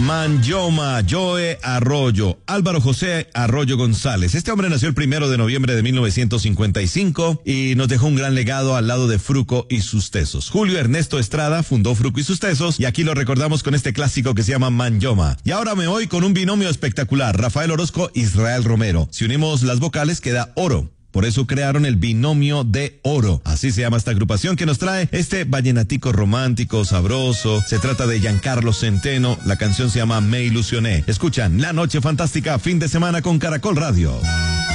Manyoma, Joe Arroyo, Álvaro José Arroyo González. Este hombre nació el 1 de noviembre de 1955 y nos dejó un gran legado al lado de Fruco y sus tesos. Julio Ernesto Estrada fundó Fruco y sus tesos y aquí lo recordamos con este clásico que se llama Manyoma. Y ahora me voy con un binomio espectacular, Rafael Orozco, Israel Romero. Si unimos las vocales queda oro. Por eso crearon el binomio de oro. Así se llama esta agrupación que nos trae este vallenatico romántico, sabroso. Se trata de Giancarlo Centeno. La canción se llama Me Ilusioné. Escuchan La Noche Fantástica, fin de semana con Caracol Radio.